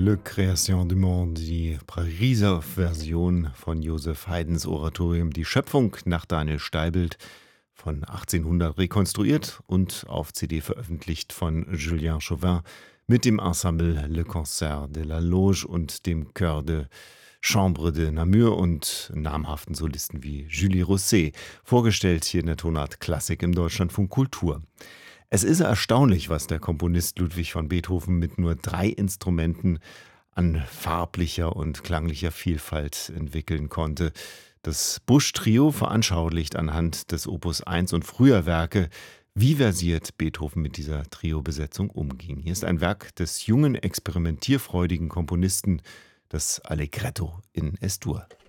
Le Création du Monde, die Pariser Version von Joseph Haydns Oratorium Die Schöpfung nach Daniel Steibelt von 1800 rekonstruiert und auf CD veröffentlicht von Julien Chauvin mit dem Ensemble Le Concert de la Loge und dem Chœur de Chambre de Namur und namhaften Solisten wie Julie Rosset, vorgestellt hier in der Tonart Klassik im Deutschlandfunk Kultur. Es ist erstaunlich, was der Komponist Ludwig van Beethoven mit nur 3 Instrumenten an farblicher und klanglicher Vielfalt entwickeln konnte. Das Busch-Trio veranschaulicht anhand des Opus 1 und früher Werke, wie versiert Beethoven mit dieser Trio-Besetzung umging. Hier ist ein Werk des jungen, experimentierfreudigen Komponisten, das Allegretto in Es-Dur.